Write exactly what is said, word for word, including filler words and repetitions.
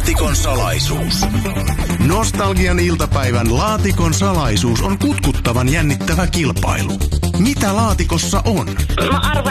Laatikon salaisuus. Nostalgian iltapäivän Laatikon salaisuus on kutkuttavan jännittävä kilpailu. Mitä laatikossa on? Mä arvan,